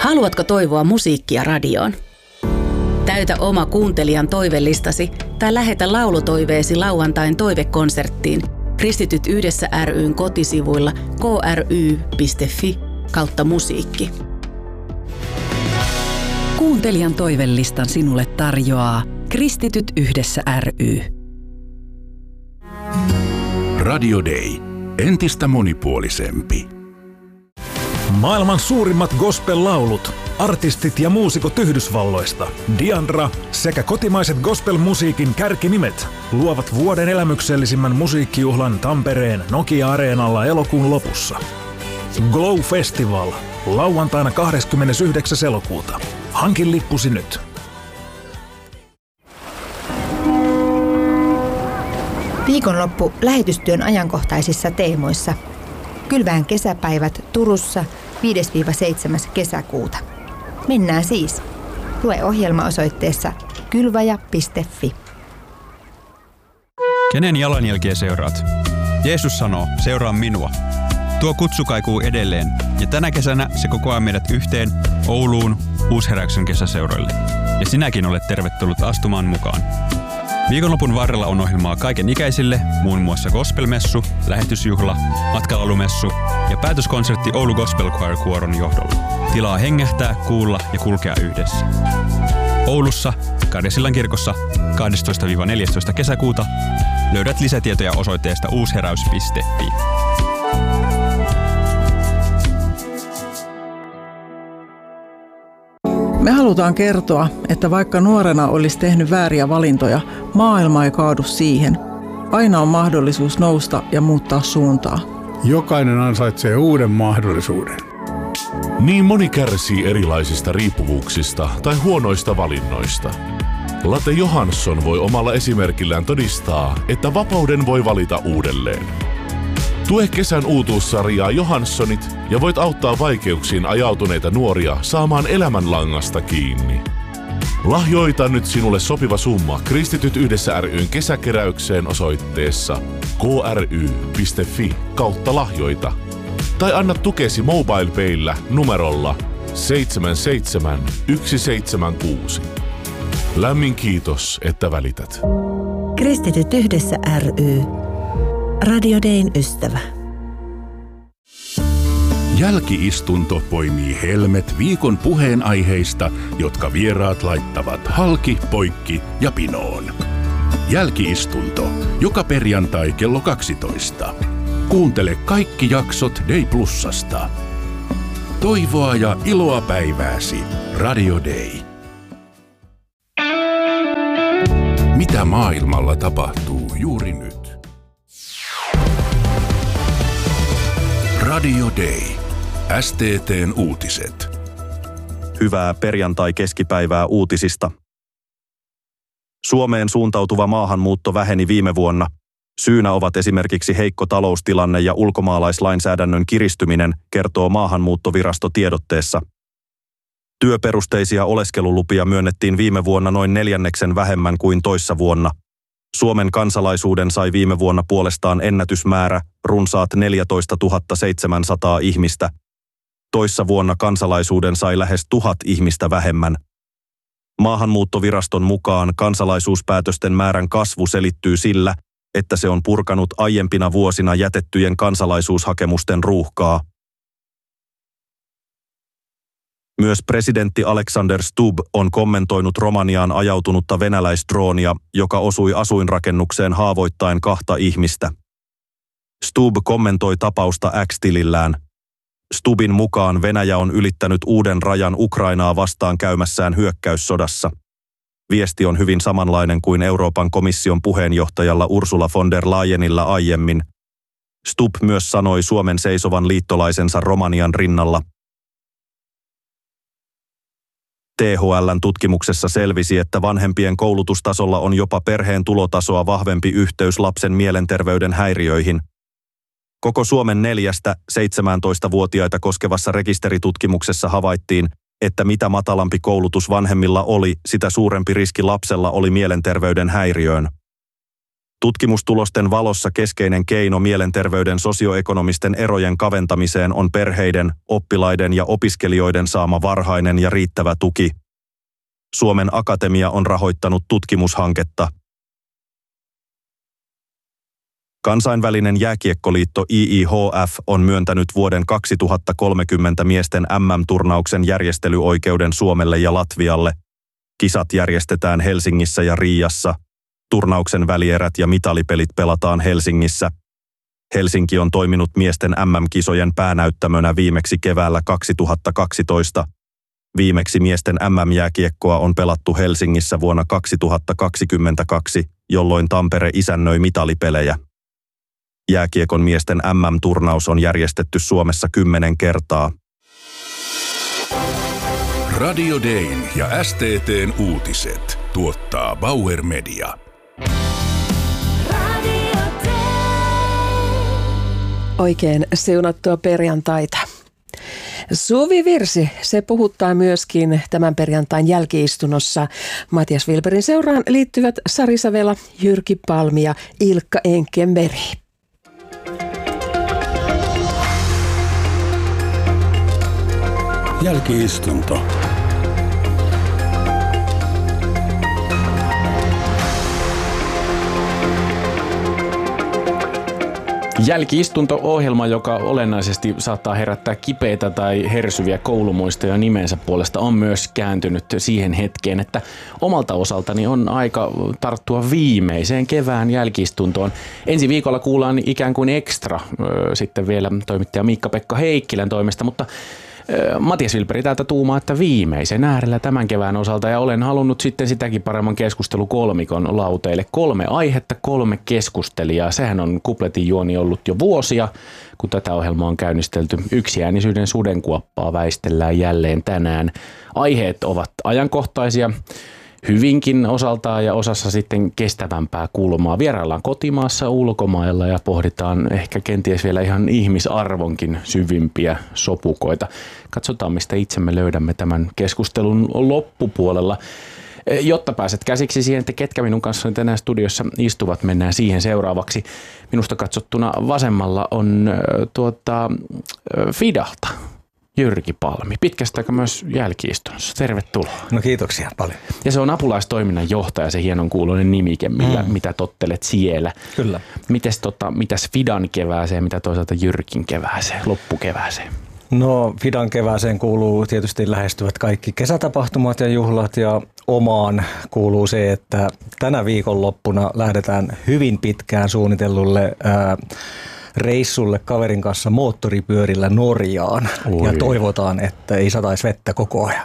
Haluatko toivoa musiikkia radioon? Täytä oma kuuntelijan toivelistasi tai lähetä laulutoiveesi lauantain toivekonserttiin Kristityt yhdessä ry:n kotisivuilla kry.fi/musiikki. Kuuntelijan toivelistan sinulle tarjoaa Kristityt yhdessä ry. Radio Day. Entistä monipuolisempi. Maailman suurimmat gospel-laulut, artistit ja muusikot Yhdysvalloista, Diandra sekä kotimaiset gospel-musiikin kärkinimet luovat vuoden elämyksellisimmän musiikkijuhlan Tampereen Nokia-areenalla elokuun lopussa. Glow Festival, lauantaina 29. elokuuta. Hankin lippusi nyt. Viikonloppu lähetystyön ajankohtaisissa teemoissa. Kylvään kesäpäivät Turussa 5-7. kesäkuuta. Mennään siis. Lue ohjelma osoitteessa kylvaja.fi. Kenen jalanjälkiä seuraat? Jeesus sanoo, seuraa minua. Tuo kutsu kaikuu edelleen, ja tänä kesänä se kokoaa meidät yhteen Ouluun Uusheräyksen kesäseuroille. Ja sinäkin olet tervetullut astumaan mukaan. Viikonlopun varrella on ohjelmaa kaiken ikäisille, muun muassa gospelmessu, lähetysjuhla, matkalaulumessu ja päätöskonsertti Oulu Gospel Choir kuoron johdolla. Tilaa hengähtää, kuulla ja kulkea yhdessä. Oulussa, Karjasillan kirkossa 12-14. kesäkuuta löydät lisätietoja osoitteesta uusheräys.fi. Me halutaan kertoa, että vaikka nuorena olisi tehnyt vääriä valintoja, maailma ei kaadu siihen. Aina on mahdollisuus nousta ja muuttaa suuntaa. Jokainen ansaitsee uuden mahdollisuuden. Niin moni kärsii erilaisista riippuvuuksista tai huonoista valinnoista. Latte Johansson voi omalla esimerkillään todistaa, että vapauden voi valita uudelleen. Tue kesän uutuussarjaa Johanssonit ja voit auttaa vaikeuksiin ajautuneita nuoria saamaan elämänlangasta kiinni. Lahjoita nyt sinulle sopiva summa Kristityt yhdessä ry:n kesäkeräykseen osoitteessa kry.fi/lahjoita tai anna tukesi MobilePayllä numerolla 77176. Lämmin kiitos, että välität. Kristityt yhdessä ry. Radio Dayn ystävä. Jälki-istunto poimii helmet viikon puheenaiheista, jotka vieraat laittavat halki, poikki ja pinoon. Jälki-istunto, joka perjantai kello 12. Kuuntele kaikki jaksot Day Plusasta. Toivoa ja iloa päivääsi. Radio Day. Mitä maailmalla tapahtuu juuri nyt? Radio Day. STT:n uutiset. Hyvää perjantai-keskipäivää uutisista. Suomeen suuntautuva maahanmuutto väheni viime vuonna. Syynä ovat esimerkiksi heikko taloustilanne ja ulkomaalaislainsäädännön kiristyminen, kertoo Maahanmuuttovirasto tiedotteessa. Työperusteisia oleskelulupia myönnettiin viime vuonna noin 1/4 vähemmän kuin toissa vuonna. Suomen kansalaisuuden sai viime vuonna puolestaan ennätysmäärä, runsaat 14 700 ihmistä. Toissa vuonna kansalaisuuden sai lähes 1000 ihmistä vähemmän. Maahanmuuttoviraston mukaan kansalaisuuspäätösten määrän kasvu selittyy sillä, että se on purkanut aiempina vuosina jätettyjen kansalaisuushakemusten ruuhkaa. Myös presidentti Alexander Stubb on kommentoinut Romaniaan ajautunutta venäläisdroonia, joka osui asuinrakennukseen haavoittaen 2 ihmistä. Stubb kommentoi tapausta X-tilillään. Stubbin mukaan Venäjä on ylittänyt uuden rajan Ukrainaa vastaan käymässään hyökkäyssodassa. Viesti on hyvin samanlainen kuin Euroopan komission puheenjohtajalla Ursula von der Leyenillä aiemmin. Stubb myös sanoi Suomen seisovan liittolaisensa Romanian rinnalla. THL:n tutkimuksessa selvisi, että vanhempien koulutustasolla on jopa perheen tulotasoa vahvempi yhteys lapsen mielenterveyden häiriöihin. Koko Suomen 4-17-vuotiaita koskevassa rekisteritutkimuksessa havaittiin, että mitä matalampi koulutus vanhemmilla oli, sitä suurempi riski lapsella oli mielenterveyden häiriöön. Tutkimustulosten valossa keskeinen keino mielenterveyden sosioekonomisten erojen kaventamiseen on perheiden, oppilaiden ja opiskelijoiden saama varhainen ja riittävä tuki. Suomen Akatemia on rahoittanut tutkimushanketta. Kansainvälinen jääkiekkoliitto IIHF on myöntänyt vuoden 2030 miesten MM-turnauksen järjestelyoikeuden Suomelle ja Latvialle. Kisat järjestetään Helsingissä ja Riiassa. Turnauksen välierät ja mitalipelit pelataan Helsingissä. Helsinki on toiminut miesten MM-kisojen päänäyttämönä viimeksi keväällä 2012. Viimeksi miesten MM-jääkiekkoa on pelattu Helsingissä vuonna 2022, jolloin Tampere isännöi mitalipelejä. Jääkiekon miesten MM-turnaus on järjestetty Suomessa 10 kertaa. Radio Dayn ja STT:n uutiset tuottaa Bauer Media. Oikein siunattua perjantaita. Suvivirsi, se puhuttaa myöskin tämän perjantain jälki-istunnossa. Matias Wilbergin seuraan liittyvät Sari Savela, Jyrki Palmi ja Ilkka Enkenberg. Jälki-istunto. Jälki-istunto-ohjelma, joka olennaisesti saattaa herättää kipeitä tai hersyviä koulumuistoja nimensä puolesta, on myös kääntynyt siihen hetkeen, että omalta osaltani on aika tarttua viimeiseen kevään jälki-istuntoon. Ensi viikolla kuullaan ikään kuin ekstra sitten vielä toimittaja Miikka-Pekka Heikkilän toimesta, mutta Matias Wilberg täältä tuumaa, että viimeisen äärellä tämän kevään osalta, ja olen halunnut sitten sitäkin paremman keskustelukolmikon lauteille. 3 aihetta, 3 keskustelijaa. Sehän on kupletin juoni ollut jo vuosia, kun tätä ohjelmaa on käynnistelty. Yksiäänisyyden sudenkuoppaa väistellään jälleen tänään. Aiheet ovat ajankohtaisia hyvinkin osaltaan ja osassa sitten kestävämpää kulmaa. Vieraillaan kotimaassa, ulkomailla ja pohditaan ehkä kenties vielä ihan ihmisarvonkin syvimpiä sopukoita. Katsotaan, mistä itsemme löydämme tämän keskustelun loppupuolella. Jotta pääset käsiksi siihen, että ketkä minun kanssani tänään studiossa istuvat, mennään siihen seuraavaksi. Minusta katsottuna vasemmalla on Fidalta Jyrki Palmi, pitkästä aikaa myös jälki-istunnossa. Tervetuloa. No kiitoksia paljon. Ja se on apulaistoiminnan johtaja, se hienon kuuloinen nimike, mitä tottelet siellä. Kyllä. Mitäs Fidan kevääseen, mitä toisaalta Jyrkin kevääseen, loppukevääseen? No Fidan kevääseen kuuluu tietysti lähestyvät kaikki kesätapahtumat ja juhlat, ja omaan kuuluu se, että tänä viikonloppuna lähdetään hyvin pitkään suunnitellulle reissulle kaverin kanssa moottoripyörillä Norjaan. Oi. Ja toivotaan, että ei sataisi vettä koko ajan.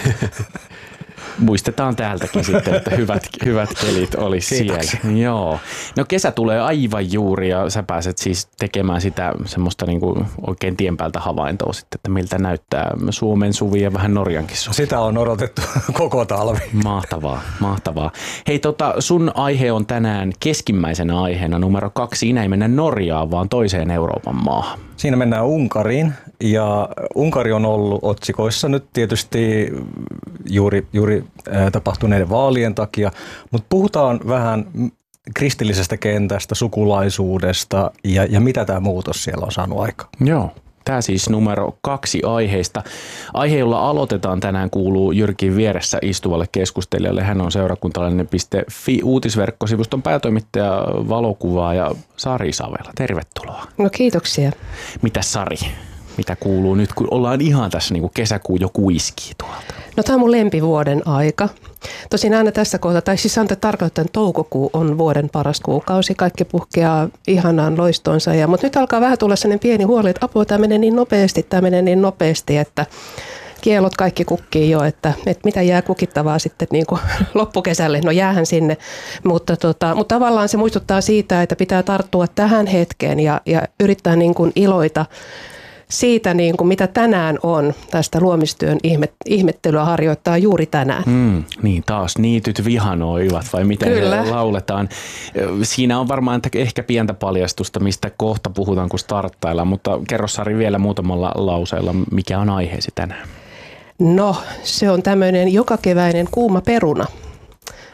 Muistetaan täältäkin sitten, että hyvät kelit olisi siellä. Joo. No kesä tulee aivan juuri ja sä pääset siis tekemään sitä semmoista niinku oikein tien päältä havaintoa sitten, että miltä näyttää Suomen suvi ja vähän Norjankin suvi. Sitä on odotettu koko talvi. Mahtavaa. Hei sun aihe on tänään keskimmäisenä aiheena numero 2. Siinä ei mennä Norjaan, vaan toiseen Euroopan maahan. Siinä mennään Unkariin, ja Unkari on ollut otsikoissa nyt tietysti juuri tapahtuneiden vaalien takia, mutta puhutaan vähän kristillisestä kentästä, sukulaisuudesta ja mitä tämä muutos siellä on saanut aikaan. Joo. Tämä siis numero 2 aiheista. Aihe, jolla aloitetaan tänään, kuuluu Jyrkin vieressä istuvalle keskustelijalle. Hän on seurakuntalainen.fi uutisverkkosivuston päätoimittaja, valokuvaaja Sari Savela. Tervetuloa. No kiitoksia. Mitäs Sari? Mitä kuuluu nyt, kun ollaan ihan tässä niin kuin kesäkuu jo kuiskii tuolta? No tämä on mun lempivuoden aika. Tosin aina tässä kohtaa, tai siis sanotaan tarkoittaa, että toukokuu on vuoden paras kuukausi. Kaikki puhkeaa ihanaan loistonsa. Mutta nyt alkaa vähän tulla sellainen pieni huoli, että apua, tämä menee niin nopeasti, että kielot kaikki kukkii jo, että mitä jää kukittavaa sitten niin kuin loppukesälle. No jäähän sinne, mutta tavallaan se muistuttaa siitä, että pitää tarttua tähän hetkeen ja yrittää niin kuin iloita siitä, niin kuin mitä tänään on, tästä luomistyön ihmettelyä harjoittaa juuri tänään. Niin taas niityt vihanoivat, vai miten Kyllä. lauletaan. Siinä on varmaan ehkä pientä paljastusta, mistä kohta puhutaan, kun starttaillaan, mutta kerro Sari vielä muutamalla lauseella, mikä on aiheesi tänään. No, se on tämmöinen jokakeväinen kuuma peruna.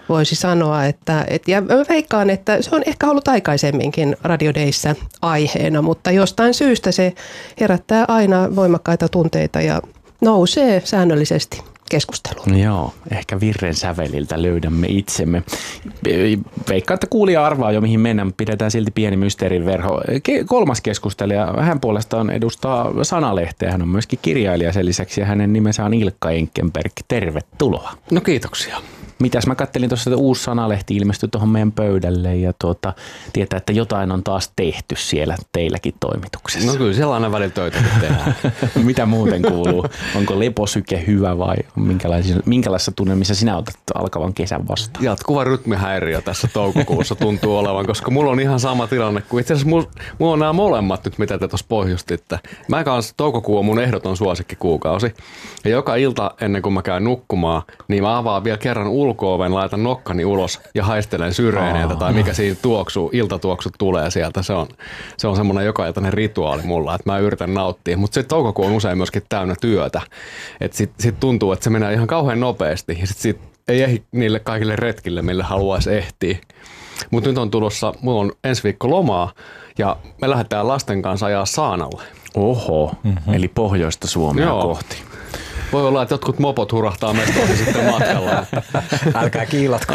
voisi sanoa. Ja veikkaan, että se on ehkä ollut aikaisemminkin Radio Dayssä aiheena, mutta jostain syystä se herättää aina voimakkaita tunteita ja nousee säännöllisesti keskusteluun. Joo, ehkä virren säveliltä löydämme itsemme. Veikkaan, että kuulija arvaa jo mihin mennään, mutta pidetään silti pieni mysteerin verho. Kolmas keskustelija, hän puolestaan edustaa Sanalehteä. Hän on myöskin kirjailija sen lisäksi ja hänen nimensä on Ilkka Enkenberg. Tervetuloa. No kiitoksia. Mitäs mä kattelin tuossa, että uusi Sanalehti ilmestyi tuohon meidän pöydälle ja tietää, että jotain on taas tehty siellä teilläkin toimituksessa. No kyllä siellä aina välillä töitä tehdään. Mitä muuten kuuluu? Onko leposyke hyvä vai minkälaisessa tunnelmissa sinä otat alkavan kesän vastaan? Jatkuva rytmihäiriö tässä toukokuussa tuntuu olevan, koska mulla on ihan sama tilanne kuin itse asiassa mulla on nämä molemmat nyt, mitä te tuossa pohjustitte. Mä kanssa toukokuu on mun ehdoton suosikkikuukausi ja joka ilta ennen kuin mä käyn nukkumaan, niin mä avaan vielä kerran ulko-oven, laitan nokkani ulos ja haistelen syreeneitä tai mikä siinä iltatuoksu tulee sieltä. Se on semmoinen jokailtainen rituaali mulla, että mä yritän nauttia. Mutta sitten toukokuu on usein myöskin täynnä työtä. Että sit tuntuu, että se menee ihan kauhean nopeasti ja sit ei ehdi niille kaikille retkille, mille haluaisi ehtiä. Mutta nyt on tulossa, mulla on ensi viikko lomaa ja me lähdetään lasten kanssa ajaa saanalle. Oho, eli pohjoista Suomea kohti. Voi olla, että jotkut mopot hurahtaa mestoihin sitten matkalla. Älkää kiilatko.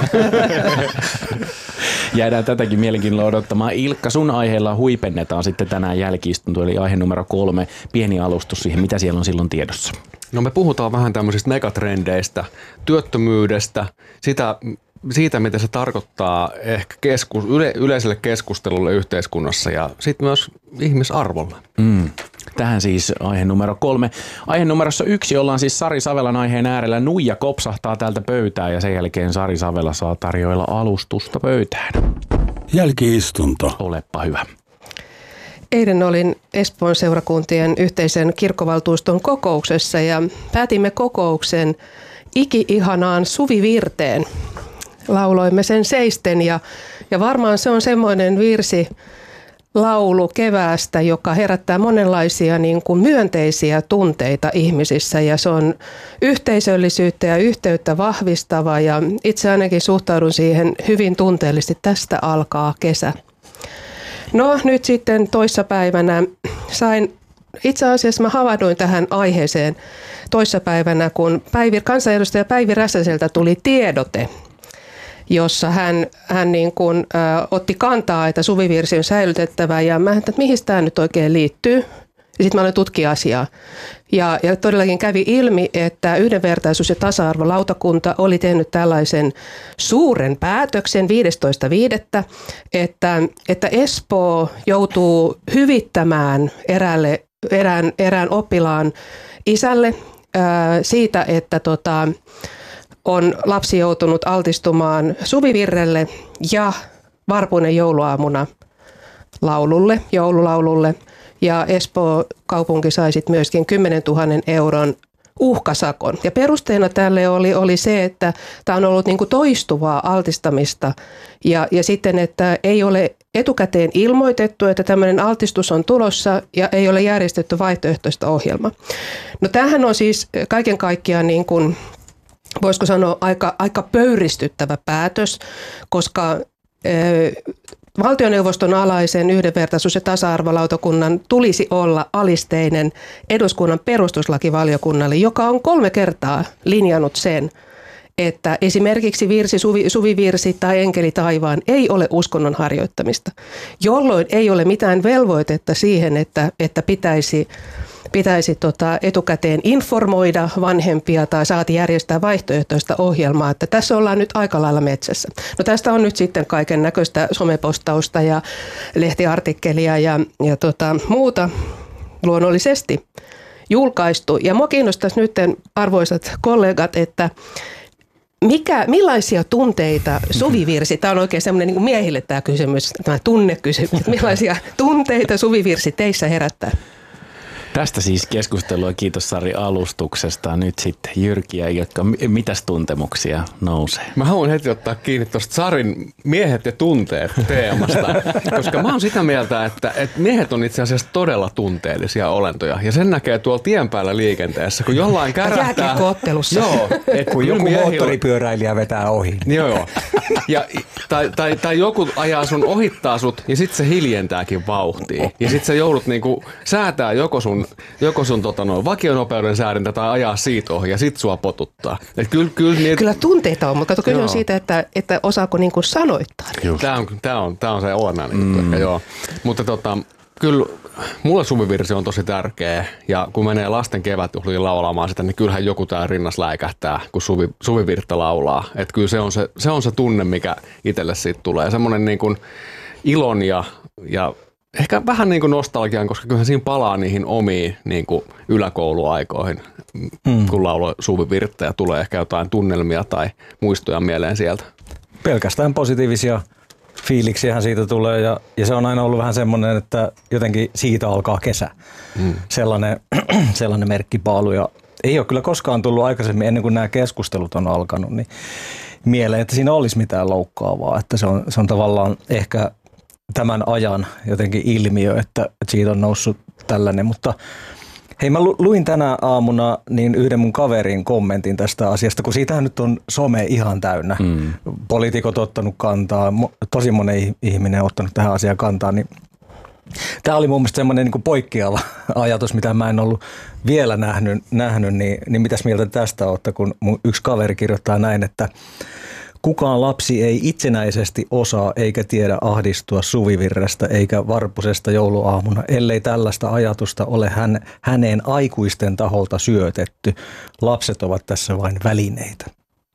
Jäädään tätäkin mielenkiinnolla odottamaan. Ilkka, sun aiheella huipennetaan sitten tänään jälki-istunto, eli aihe numero 3, pieni alustus siihen, mitä siellä on silloin tiedossa. No me puhutaan vähän tämmöisistä megatrendeistä, työttömyydestä, siitä, mitä se tarkoittaa ehkä yleiselle keskustelulle yhteiskunnassa ja sitten myös ihmisarvolle. Tähän siis aihe numero 3. Aihe numerossa 1 ollaan siis Sari Savelan aiheen äärellä. Nuija kopsahtaa täältä pöytään ja sen jälkeen Sari Savela saa tarjoilla alustusta pöytään. Jälki-istunto. Olepa hyvä. Eilen olin Espoon seurakuntien yhteisen kirkkovaltuuston kokouksessa ja päätimme kokouksen iki-ihanaan Suvivirteen. Lauloimme sen seisten ja varmaan se on semmoinen virsi, laulu keväästä, joka herättää monenlaisia niin kuin myönteisiä tunteita ihmisissä ja se on yhteisöllisyyttä ja yhteyttä vahvistava ja itse ainakin suhtaudun siihen hyvin tunteellisesti. Tästä alkaa kesä. No nyt sitten toissapäivänä itse asiassa mä havahduin tähän aiheeseen toissapäivänä, kun kansanedustaja Päivi Räsäseltä tuli tiedote, jossa hän niin kuin, otti kantaa, että suvivirsi on säilytettävä ja mä ajattelin, että mihin tämä nyt oikein liittyy. Ja sitten mä aloin tutkia asiaa. Ja todellakin kävi ilmi, että yhdenvertaisuus- ja tasa-arvolautakunta oli tehnyt tällaisen suuren päätöksen 15.5., että Espoo joutuu hyvittämään erään oppilaan isälle siitä, että on lapsi joutunut altistumaan suvivirrelle ja varpuinen jouluaamuna joululaululle. Ja Espoo kaupunki sai sitten myöskin 10 000 euron uhkasakon. Ja perusteena tälle oli se, että tämä on ollut niinku toistuvaa altistamista ja sitten, että ei ole etukäteen ilmoitettu, että tämmöinen altistus on tulossa ja ei ole järjestetty vaihtoehtoista ohjelmaa. No tämähän on siis kaiken kaikkiaan niin kuin, voisiko sanoa aika pöyristyttävä päätös, koska valtioneuvoston alaisen yhdenvertaisuus- ja tasa-arvolautakunnan tulisi olla alisteinen eduskunnan perustuslakivaliokunnalle, joka on 3 kertaa linjannut sen, että esimerkiksi suvivirsi tai enkeli taivaan ei ole uskonnon harjoittamista, jolloin ei ole mitään velvoitetta siihen, että pitäisi etukäteen informoida vanhempia tai saati järjestää vaihtoehtoista ohjelmaa, että tässä ollaan nyt aika lailla metsässä. No tästä on nyt sitten kaiken näköistä somepostausta ja lehtiartikkelia ja muuta luonnollisesti julkaistu. Ja mua kiinnostaisi nyt, arvoisat kollegat, että millaisia tunteita suvivirsi, tämä on oikein semmoinen niin kuin miehille tämä kysymys, tämä tunnekysymys, millaisia tunteita suvivirsi teissä herättää? Tästä siis keskustelua. Kiitos Sari alustuksesta. Nyt sitten Jyrki ja Ilkka, mitäs tuntemuksia nousee? Mä haluan heti ottaa kiinni tuosta Sarin miehet ja tunteet teemasta, koska mä oon sitä mieltä, että miehet on itse asiassa todella tunteellisia olentoja. Ja sen näkee tuolla tien päällä liikenteessä, kun jollain kärähtää. Jääkiekko-ottelussa. Joo, kun joku moottoripyöräilijä vetää ohi. Joo. Tai joku ajaa sun, ohittaa sut ja sit se hiljentääkin vauhtia. Ja sit sä joudut niinku säätää joko sun vakionopeuden säädintä tai ajaa siitä ohi ja sit sua potuttaa. Kyllä tunteita on, mutta kyse on siitä, että osaako niinku sanoittaa. Tää on se olennainen juttu ehkä, joo. Mutta kyllä mulle suvivirsi on tosi tärkeä ja kun menee lasten kevätjuhliin laulamaan sitä, niin kyllähän joku tää rinnas läikähtää, kun suvivirttä laulaa. Että kyllä se on se tunne, mikä itselle siitä tulee. Semmoinen niin kuin ilon ja ehkä vähän niin kuin nostalgian, koska kyllähän siinä palaa niihin omiin niin kuin yläkouluaikoihin, kun laulaa suvivirttä ja tulee ehkä jotain tunnelmia tai muistoja mieleen sieltä. Pelkästään positiivisia fiiliksiähän siitä tulee ja se on aina ollut vähän semmoinen, että jotenkin siitä alkaa kesä. Sellainen merkkipaalu ja ei ole kyllä koskaan tullut aikaisemmin ennen kuin nämä keskustelut on alkanut niin mieleen, että siinä olisi mitään loukkaavaa, että se on tavallaan ehkä tämän ajan jotenkin ilmiö, että siitä on noussut tällainen, mutta hei, mä luin tänä aamuna niin yhden mun kaverin kommentin tästä asiasta, kun siitähän nyt on some ihan täynnä. Poliitikot ottanut kantaa, tosi monen ihminen on ottanut tähän asiaan kantaa, niin tämä oli mun mielestä semmoinen niin poikkeava ajatus, mitä mä en ollut vielä nähnyt niin mitäs mieltä tästä olette, kun mun yksi kaveri kirjoittaa näin, että kukaan lapsi ei itsenäisesti osaa eikä tiedä ahdistua suvivirrestä eikä varpusesta jouluaamuna, ellei tällaista ajatusta ole häneen aikuisten taholta syötetty. Lapset ovat tässä vain välineitä.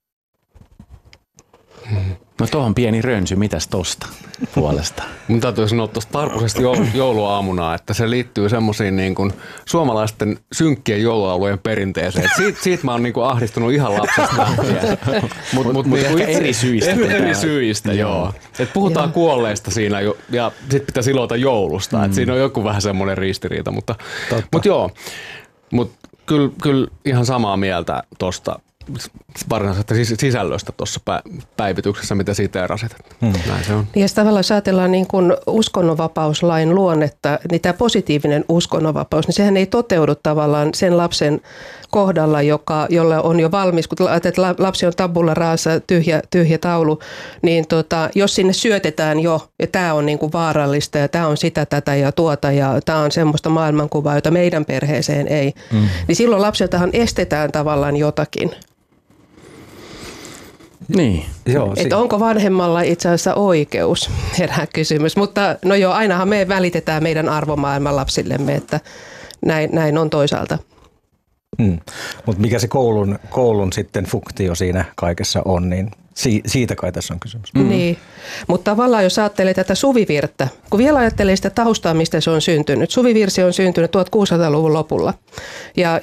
No tuohon pieni rönsy, mitäs tosta puolesta? Mun täytyy sanoa tuosta varpusesta jouluaamuna, että se liittyy semmoisiin niin kuin suomalaisten synkkien joululaulujen perinteeseen. Siitä mä oon niin kuin ahdistunut ihan lapsesta. Mutta ehkä eri syistä. Eri syistä, joo. Et puhutaan kuolleista siinä ja sit pitäisi iloita joulusta. Et siinä on joku vähän semmoinen ristiriita, mutta joo. Mutta kyllä ihan samaa mieltä tosta varsinaisesta sisällöstä tuossa päivityksessä, mitä siitä erasit. Näin se on. Ja tavallaan jos ajatellaan niin kuin uskonnonvapauslain luonnetta, niin tämä positiivinen uskonnonvapaus, niin sehän ei toteudu tavallaan sen lapsen kohdalla, jolla on jo valmis, kun ajatellaan, että lapsi on tabula rasa, tyhjä taulu, niin jos sinne syötetään jo, ja tämä on niin kuin vaarallista, ja tämä on sitä, tätä ja tuota, ja tämä on semmoista maailmankuvaa, jota meidän perheeseen ei, niin silloin lapseltahan estetään tavallaan jotakin. Niin. Että onko vanhemmalla itse asiassa oikeus, herää kysymys. Mutta no joo, ainahan me välitetään meidän arvomaailman lapsillemme, että näin on toisaalta. Mutta mikä se koulun sitten funktio siinä kaikessa on, niin siitä kai tässä on kysymys. Niin, mutta tavallaan jos ajattelee tätä suvivirttä, kun vielä ajattelee sitä taustaa, mistä se on syntynyt. Suvivirsi on syntynyt 1600-luvun lopulla ja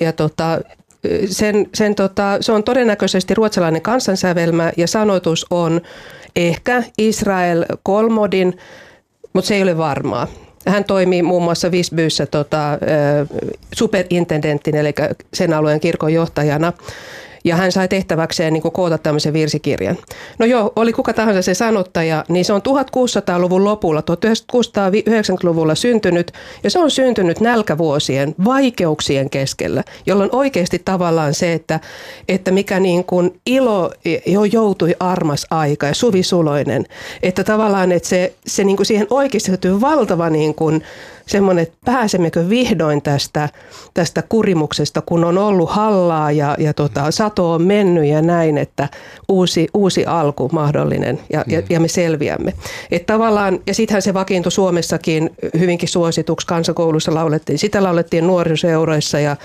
se on todennäköisesti ruotsalainen kansansävelmä ja sanoitus on ehkä Israel Kolmodin, mutta se ei ole varmaa. Hän toimii muun muassa Visbyssä superintendenttinä, eli sen alueen kirkonjohtajana. Ja hän sai tehtäväkseen niin kuin koota tämmöisen virsikirjan. No joo, oli kuka tahansa se sanottaja, niin se on 1600-luvun lopulla, 1690-luvulla syntynyt, ja se on syntynyt nälkävuosien, vaikeuksien keskellä, jolloin oikeasti tavallaan se, että mikä niin kuin ilo jo joutui armas aika ja suvisuloinen, että tavallaan että se niin kuin siihen oikeasti löytyy valtava niin kuin semmoinen, että pääsemmekö vihdoin tästä kurimuksesta, kun on ollut hallaa ja sato on mennyt ja näin, että uusi alku mahdollinen ja me selviämme. Että tavallaan, ja sittenhän se vakiintui Suomessakin hyvinkin suosituksi, kansakoulussa laulettiin. Sitä laulettiin nuorisoseuroissa ja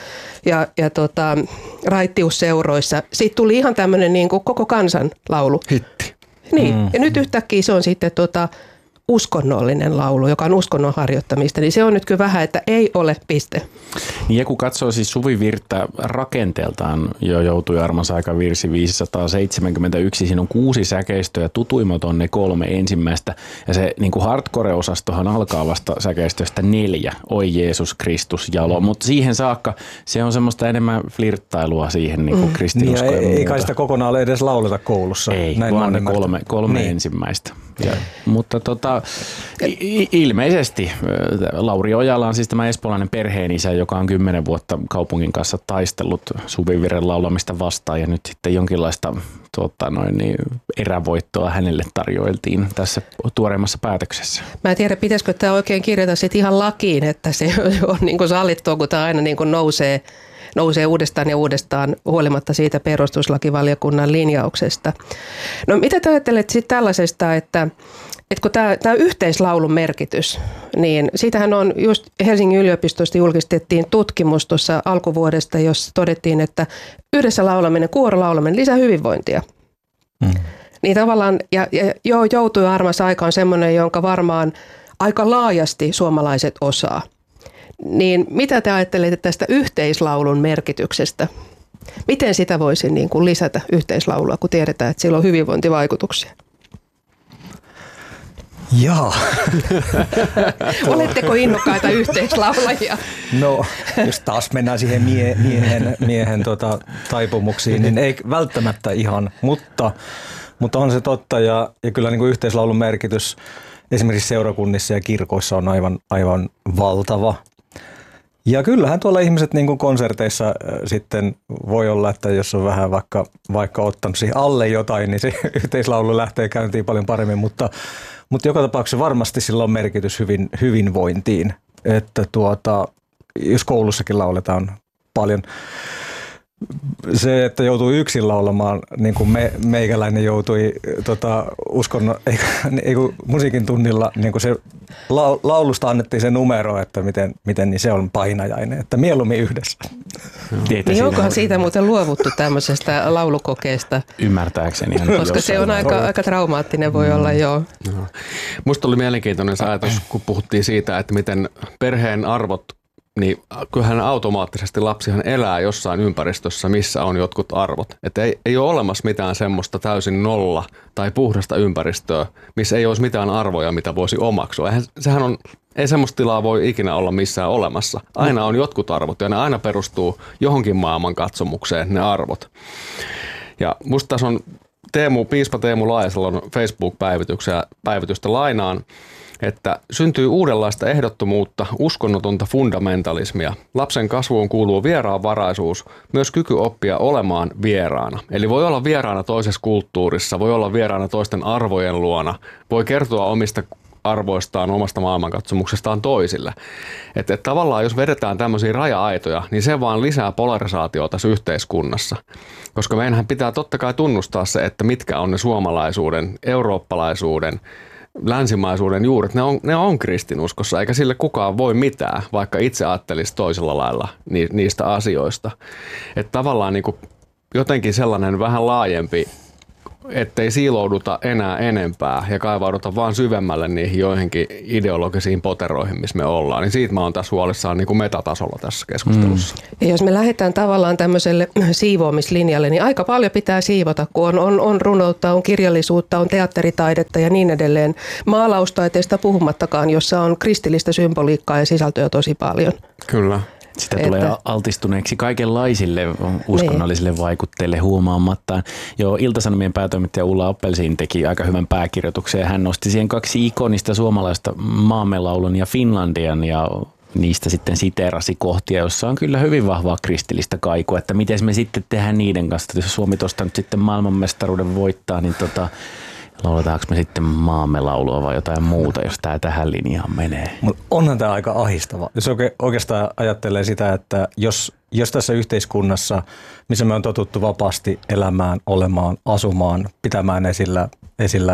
raittiusseuroissa. Siitä tuli ihan tämmöinen niin kuin koko kansan laulu. Hitti. Niin, ja nyt yhtäkkiä se on sitten uskonnollinen laulu, joka on uskonnon harjoittamista, niin se on nyt kyllä vähän, että ei ole piste. Niin ja kun katsoo siis Suvi Virttä rakenteeltaan jo joutui armansa aika virsi 571, siinä on 6 säkeistöä, tutuimmat on ne 3 ensimmäistä ja se niin kuin hardcore-osastohan alkaa vasta säkeistöstä 4, Oi Jeesus Kristus jalo, mutta siihen saakka se on semmoista enemmän flirttailua siihen niin kuin kristinusko ja muuta. Ei kai sitä kokonaan edes lauleta koulussa. Ei, näin vaan ne 3 niin. ensimmäistä. Ja, mutta ilmeisesti Lauri Ojala on siis tämä espoolainen perheenisä, joka on 10 vuotta kaupungin kanssa taistellut Suvi Virren laulamista vastaan ja nyt sitten jonkinlaista erävoittoa hänelle tarjoiltiin tässä tuoreimmassa päätöksessä. Mä en tiedä, pitäisikö tämä oikein kirjata sitten ihan lakiin, että se on niin kuin sallittua, kun tämä aina niin kuin nousee uudestaan ja uudestaan huolimatta siitä perustuslakivaliokunnan linjauksesta. No mitä te ajattelet sitten tällaisesta, että kun tämä yhteislaulun merkitys, niin siitähän on just Helsingin yliopistosta julkistettiin tutkimus tuossa alkuvuodesta, jossa todettiin, että yhdessä laulaminen, kuorolaulaminen lisää hyvinvointia. Niin tavallaan, ja joutui armas aikaan semmoinen, jonka varmaan aika laajasti suomalaiset osaa. Niin mitä te ajattelette tästä yhteislaulun merkityksestä? Miten sitä voisi niin kuin lisätä yhteislaulua, kun tiedetään, että sillä on hyvinvointivaikutuksia? Jaa. Oletteko innokkaita yhteislaulajia? No, jos taas mennään siihen miehen taipumuksiin, niin ei välttämättä ihan, mutta on se totta ja kyllä niin kuin yhteislaulun merkitys esimerkiksi seurakunnissa ja kirkoissa on aivan valtava. Ja kyllähän tuolla ihmiset niin kuin konserteissa sitten voi olla, että jos on vähän vaikka ottanut siihen alle jotain, niin se yhteislaulu lähtee käyntiin paljon paremmin, mutta joka tapauksessa varmasti sillä on merkitys hyvinvointiin, että jos koulussakin lauletaan paljon. Se, että joutuu yksin laulamaan, niin kuin meikäläinen joutui musiikin tunnilla, niin kuin se laulusta annettiin se numero, että miten niin se on painajainen, että mieluummin yhdessä. Niin onkohan siitä muuten luovuttu tämmöisestä laulukokeesta? Ymmärtääkseni. Koska se on aika traumaattinen voi olla, joo. Musta oli mielenkiintoinen se ajatus, kun puhuttiin siitä, että miten perheen arvot, niin kyllähän automaattisesti lapsihan elää jossain ympäristössä, missä on jotkut arvot. Että ei ole olemassa mitään semmoista täysin nolla tai puhdasta ympäristöä, missä ei olisi mitään arvoja, mitä voisi omaksua. Ei semmoista tilaa voi ikinä olla missään olemassa. Aina on jotkut arvot ja ne aina perustuu johonkin maailman katsomukseen, ne arvot. Ja musta tässä on piispa Teemu Laajasalon Facebook-päivitystä lainaan, että syntyy uudenlaista ehdottomuutta, uskonnotonta fundamentalismia. Lapsen kasvuun kuuluu vieraanvaraisuus, myös kyky oppia olemaan vieraana. Eli voi olla vieraana toisessa kulttuurissa, voi olla vieraana toisten arvojen luona, voi kertoa omista arvoistaan, omasta maailmankatsomuksestaan toisille. Että tavallaan jos vedetään tämmöisiä raja-aitoja, niin se vaan lisää polarisaatiota tässä yhteiskunnassa. Koska meidänhän pitää totta kai tunnustaa se, että mitkä on ne suomalaisuuden, eurooppalaisuuden, länsimaisuuden juuret, ne on kristinuskossa, eikä sille kukaan voi mitään, vaikka itse ajattelisi toisella lailla niistä asioista. Että tavallaan niin kuin jotenkin sellainen vähän laajempi, ettei siilouduta enää enempää ja kaivauduta vaan syvemmälle niihin joihinkin ideologisiin poteroihin, missä me ollaan. Niin siitä mä oon tässä huolissaan niin kuin metatasolla tässä keskustelussa. Ja jos me lähdetään tavallaan tämmöiselle siivoamislinjalle, niin aika paljon pitää siivota, kun on runoutta, on kirjallisuutta, on teatteritaidetta ja niin edelleen. Maalaustaiteesta puhumattakaan, jossa on kristillistä symboliikkaa ja sisältöä tosi paljon. Kyllä. Sitä tulee altistuneeksi kaikenlaisille uskonnollisille vaikutteille huomaamattaan. Jo Ilta-Sanomien päätoimittaja Ulla Appelsiin teki aika hyvän pääkirjoituksen ja hän nosti siihen 2 ikonista suomalaista Maamelaulun ja Finlandian ja niistä sitten siteerasi kohtia, jossa on kyllä hyvin vahvaa kristillistä kaikua, että miten me sitten tehdään niiden kanssa. Jos Suomi tuosta nyt sitten maailmanmestaruuden voittaa, niin lauletaanko me sitten maamme laulua vai jotain muuta, jos tämä tähän linjaan menee? Onhan tämä aika ahistava. Jos oikeastaan ajattelee sitä, että jos tässä yhteiskunnassa, missä me on totuttu vapaasti elämään, olemaan, asumaan, pitämään esillä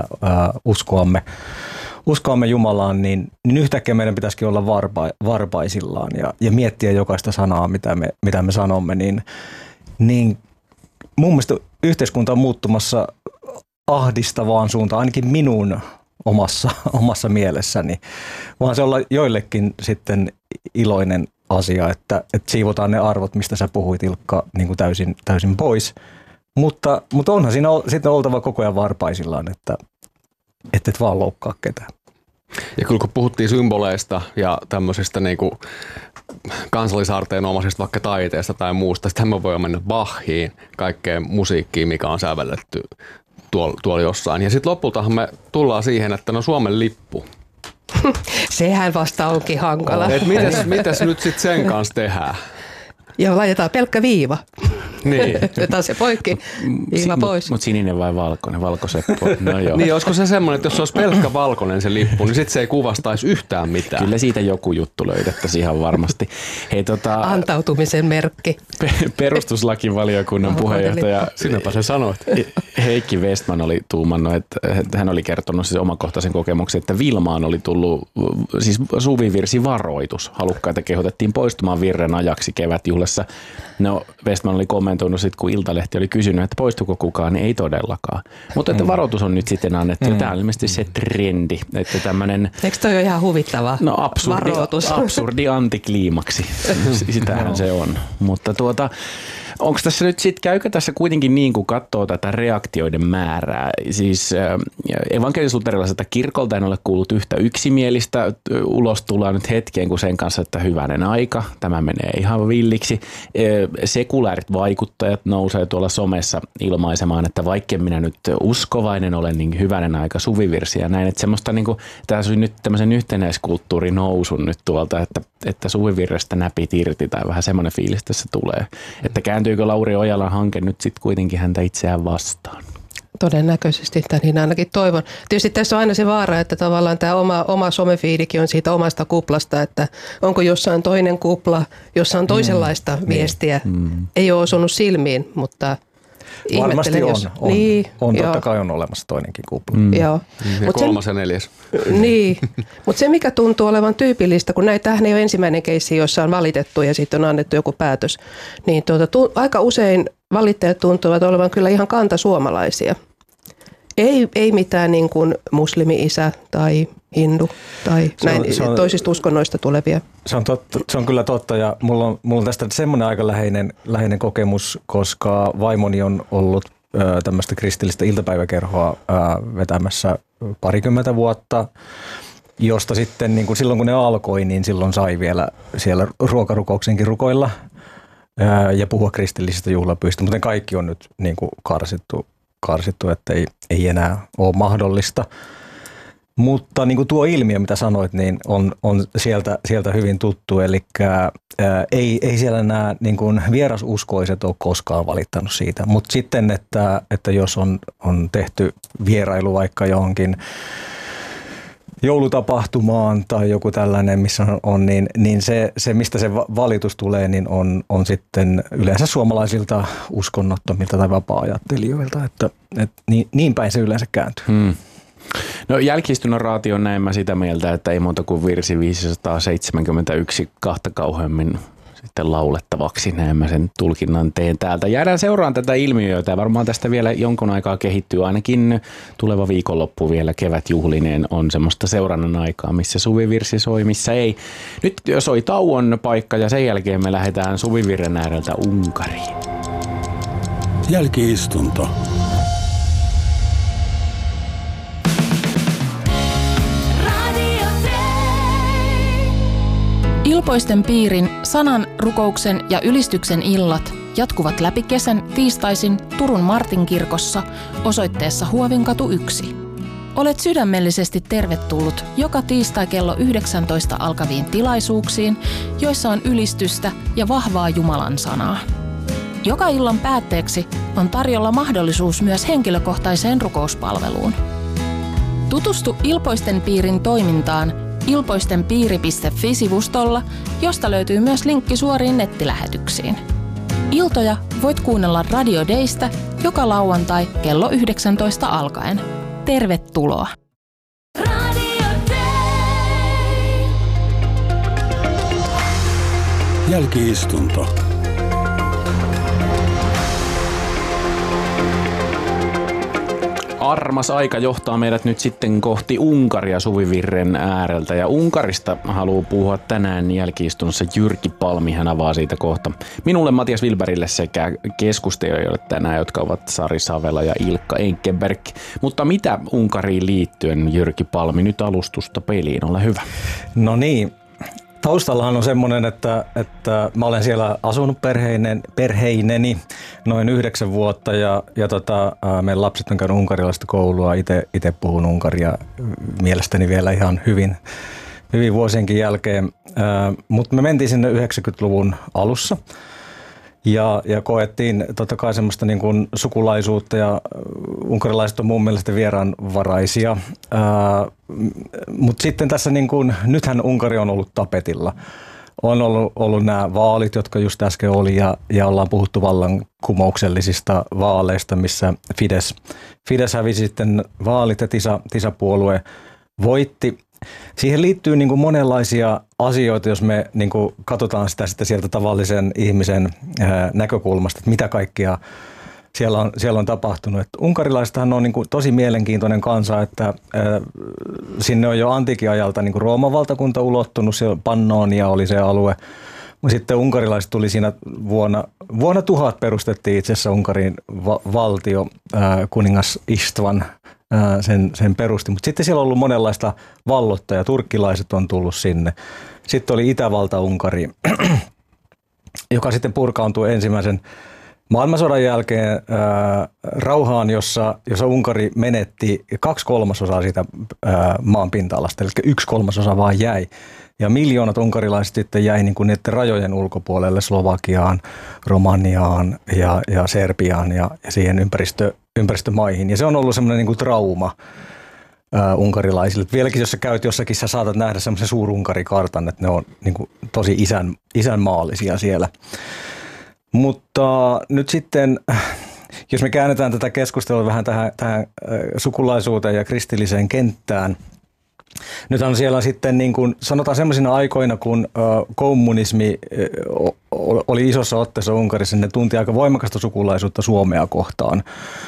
uskoamme Jumalaan, niin yhtäkkiä meidän pitäisikin olla varpaisillaan ja miettiä jokaista sanaa, mitä me sanomme, niin mun mielestä yhteiskunta on muuttumassa ahdistavaan suuntaan, ainakin minun omassa mielessäni, vaan se olla joillekin sitten iloinen asia, että siivotaan ne arvot, mistä sä puhuit, Ilkka, niin kuin täysin pois. Mutta onhan siinä sitten oltava koko ajan varpaisillaan, että et vaan loukkaa ketään. Ja kyllä kun puhuttiin symboleista ja tämmöisistä niinku kansallisaarteen omaisista vaikka taiteesta tai muusta, sitten me voi mennä Bachiin, kaikkeen musiikkiin, mikä on sävelletty tuolla jossain. Ja sitten lopultahan me tullaan siihen, että no Suomen lippu. Sehän vasta onkin hankala. Mitäs nyt sitten sen kanssa tehdään? Joo, laitetaan pelkkä viiva. Niin. Otetaan se poikki, viiva pois. Mutta sininen vai valkoinen? Valkoseppo. No joo. Niin, olisiko se semmoinen, että jos se olisi pelkkä valkoinen se lippu, niin sitten se ei kuvastaisi yhtään mitään. Kyllä siitä joku juttu löydettäisiin ihan varmasti. Hei, antautumisen merkki. Perustuslakivaliokunnan puheenjohtaja. Sinäpä se sanoit. Heikki Westman oli tuumannut, että hän oli kertonut siis omakohtaisen kokemuksen, että Vilmaan oli tullut siis suvivirsivaroitus. Halukkaita kehotettiin poistumaan virren ajaksi kevätjuhlassa. No, Westman oli kommentoinut sitten, kun Iltalehti oli kysynyt, että poistuko kukaan, niin ei todellakaan. Mutta että varoitus on nyt sitten annettu. Tämä on ilmeisesti se trendi. Että tämmöinen, eikö toi ole ihan huvittava varoitus? Absurdi antikliimaksi. Sitähän se on. Mutta onko tässä nyt sitten, käykö tässä kuitenkin niin, kun katsoo tätä reaktioiden määrää? Siis evankelis-luterilaiselta kirkolta en ole kuullut yhtä yksimielistä. Ulos tullaan nyt hetkeen kuin sen kanssa, että hyvänen aika. Tämä menee ihan villiksi. Sekulaarit vaikuttajat nousee tuolla somessa ilmaisemaan, että vaikka minä nyt uskovainen olen, niin hyvänen aika suvivirsiä ja näin. Että semmoista niin kuin, tässä on nyt tämmöisen yhtenäiskulttuurin nousun nyt tuolta, että suvivirrestä näpit irti tai vähän semmoinen fiilis tässä tulee. Että kääntyykö Lauri Ojalan hanke nyt sitten kuitenkin häntä itseään vastaan? Todennäköisesti, niin ainakin toivon. Tietysti tässä on aina se vaara, että tavallaan tämä oma somefiidikin on siitä omasta kuplasta, että onko jossain toinen kupla, jossa on toisenlaista viestiä. Ei ole osunut silmiin, mutta varmasti on. Niin, on totta kai on olemassa toinenkin kupla. Joo. Ja kolmas ja neljäs. Niin, mutta se mikä tuntuu olevan tyypillistä, kun näitähän ei ole ensimmäinen keissi, jossa on valitettu ja sitten on annettu joku päätös, niin aika usein valittajat tuntuvat olevan kyllä ihan kantasuomalaisia. Ei mitään niin kuin muslimi-isä tai hindu tai toisista uskonnoista tulevia. Se on kyllä totta ja mulla on tästä semmoinen aika läheinen kokemus, koska vaimoni on ollut tämmöistä kristillistä iltapäiväkerhoa vetämässä 20 vuotta, josta sitten niin kuin silloin kun ne alkoi, niin silloin sai vielä siellä ruokarukouksenkin rukoilla ja puhua kristillisistä juhlapyhistä, mutta kaikki on nyt niin kuin karsittu, että ei enää ole mahdollista. Mutta niin kuin tuo ilmiö, mitä sanoit, niin on sieltä hyvin tuttu, eli ei siellä nämä niin kuin vierasuskoiset ole koskaan valittanut siitä. Mutta sitten, että jos on tehty vierailu vaikka johonkin joulutapahtumaan tai joku tällainen, missä on, niin se mistä se valitus tulee, niin on sitten yleensä suomalaisilta uskonnottomilta tai vapaa-ajattelijoilta, että niin päin se yleensä kääntyy. No jälki-istunnon raatio on näin mä sitä mieltä, että ei muuta kuin virsi 571 kahta kauheammin sitten laulettavaksi, näin mä sen tulkinnan teen täältä. Jäädään seuraan tätä ilmiötä ja varmaan tästä vielä jonkun aikaa kehittyy, ainakin tuleva viikonloppu vielä kevätjuhlineen on semmoista seurannan aikaa, missä suvivirsi soi, missä ei. Nyt soi tauon paikka ja sen jälkeen me lähdetään suvivirren ääreltä Unkariin. Jälki-istunto. Ilpoisten piirin sanan, rukouksen ja ylistyksen illat jatkuvat läpi kesän tiistaisin Turun Martinkirkossa osoitteessa Huovinkatu 1. Olet sydämellisesti tervetullut joka tiistai kello 19 alkaviin tilaisuuksiin, joissa on ylistystä ja vahvaa Jumalan sanaa. Joka illan päätteeksi on tarjolla mahdollisuus myös henkilökohtaiseen rukouspalveluun. Tutustu Ilpoisten piirin toimintaan ilpoistenpiiri.fi-sivustolla, josta löytyy myös linkki suoriin nettilähetyksiin. Iltoja voit kuunnella Radio Daystä joka lauantai kello 19 alkaen. Tervetuloa! Radio Day. Jälki-istunto. armas aika johtaa meidät nyt sitten kohti Unkaria suvivirren ääreltä. Ja Unkarista haluaa puhua tänään jälki-istunnossa Jyrki Palmi. Hän avaa siitä kohta minulle, Matias Wilbergille sekä keskustelijoille tänään, jotka ovat Sari Savela ja Ilkka Enkenberg. Mutta mitä Unkariin liittyen, Jyrki Palmi, nyt alustusta peliin, ole hyvä. No niin. Taustallahan on semmoinen, että mä olen siellä asunut perheineni noin 9 vuotta ja meidän lapset on käynyt unkarilaista koulua. Itse puhun unkaria mielestäni vielä ihan hyvin vuosienkin jälkeen. Mutta me mentiin sinne 90-luvun alussa ja koettiin totta kai semmoista niin kuin sukulaisuutta ja unkarilaiset on mun mielestä vieraanvaraisia. Mutta sitten tässä niin kuin, nythän Unkari on ollut tapetilla. On ollut nämä vaalit, jotka just äsken oli ja ollaan puhuttu vallankumouksellisista vaaleista, missä Fidesz hävisi sitten vaalit ja TISA-puolue voitti. Siihen liittyy niin kuin monenlaisia asioita, jos me niin kuin katsotaan sitä sitten sieltä tavallisen ihmisen näkökulmasta, että mitä kaikkia siellä on tapahtunut. Että unkarilaistahan on niin kuin tosi mielenkiintoinen kansa, että sinne on jo antiikin ajalta niin kuin Rooman valtakunta ulottunut, siellä Pannonia oli se alue. Sitten unkarilaiset tuli siinä vuonna 1000 perustettiin itse asiassa Unkarin valtio, kuningas Istvan sen perusti. Mutta sitten siellä on ollut monenlaista vallottajaa, turkkilaiset on tullut sinne. Sitten oli Itävalta-Unkari, joka sitten purkaantui ensimmäisen maailmansodan jälkeen rauhaan, jossa Unkari menetti 2/3 siitä maan pinta-alasta, eli 1/3 vaan jäi. Ja miljoonat unkarilaiset sitten jäi niin kuin niiden rajojen ulkopuolelle Slovakiaan, Romaniaan ja Serbiaan ja siihen ympäristömaihin. Ja se on ollut semmoinen niin kuin trauma unkarilaisille. Vieläkin jos sä käyt jossakin, sä saatat nähdä semmoisen suurunkarikartan, että ne on niin kuin tosi isänmaallisia siellä. Mutta nyt sitten, jos me käännetään tätä keskustelua vähän tähän sukulaisuuteen ja kristilliseen kenttään, nythän siellä sitten niin kuin sanotaan semmoisina aikoina, kun kommunismi oli isossa otteessa Unkarissa, ne tunti aika voimakasta sukulaisuutta Suomea kohtaan.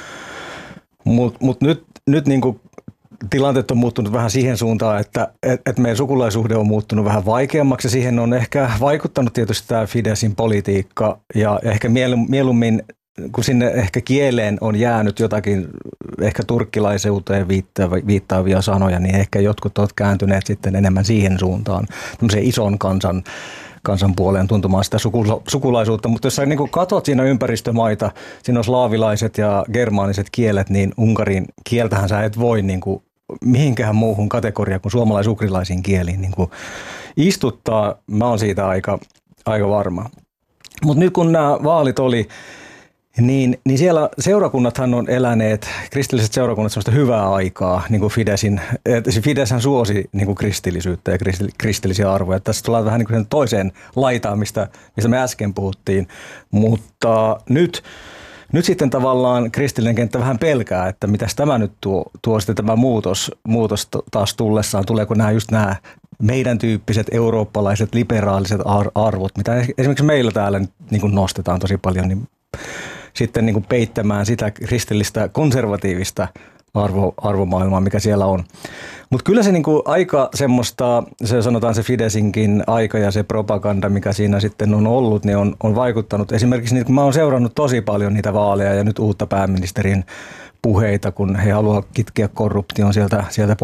Mut nyt niin kuin tilanteet on muuttunut vähän siihen suuntaan, että meidän sukulaisuhde on muuttunut vähän vaikeammaksi ja siihen on ehkä vaikuttanut tietysti tämä Fideszin politiikka ja ehkä mieluummin, kun sinne ehkä kieleen on jäänyt jotakin ehkä turkkilaiseuteen viittaavia sanoja, niin ehkä jotkut ovat kääntyneet sitten enemmän siihen suuntaan, tämmöiseen ison kansan puoleen tuntumaan sitä sukulaisuutta. Mutta jos sä niin katsot siinä ympäristömaita, siinä on slaavilaiset ja germaaniset kielet, niin Unkarin kieltähän sä et voi niin kuin mihinkään muuhun kategoriaan kuin suomalais-ukrilaisiin kieliin niin kuin istuttaa. Mä oon siitä aika varma. Mutta nyt kun nämä vaalit oli, niin siellä seurakunnathan on eläneet, kristilliset seurakunnat, sellaista hyvää aikaa, niin kuin Fideszhän suosi niin kuin kristillisyyttä ja kristillisiä arvoja. Tässä tullaan vähän niin kuin sen toiseen laitaan, mistä me äsken puhuttiin, mutta nyt sitten tavallaan kristillinen kenttä vähän pelkää, että mitäs tämä nyt tuo sitten tämä muutos taas tullessaan, tuleeko nämä meidän tyyppiset eurooppalaiset liberaaliset arvot, mitä esimerkiksi meillä täällä niin kuin nostetaan tosi paljon, niin sitten niin kuin peittämään sitä kristillistä konservatiivista arvomaailmaa, mikä siellä on. Mutta kyllä se niin kuin aika semmoista, se sanotaan se Fideszinkin aika ja se propaganda, mikä siinä sitten on ollut, niin on vaikuttanut. Esimerkiksi niin, kun mä oon seurannut tosi paljon niitä vaaleja ja nyt uutta pääministerin puheita, kun he haluavat kitkeä korruption sieltä